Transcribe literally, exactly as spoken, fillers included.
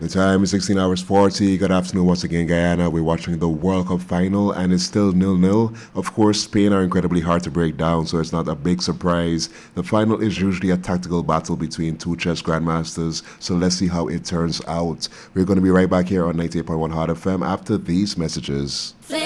The time is sixteen hours forty. Good afternoon once again, Guyana. We're watching the World Cup final and it's still nil-nil. Of course, Spain are incredibly hard to break down, so it's not a big surprise. The final is usually a tactical battle between two chess grandmasters, so let's see how it turns out. We're going to be right back here on ninety-eight point one Hard F M after these messages.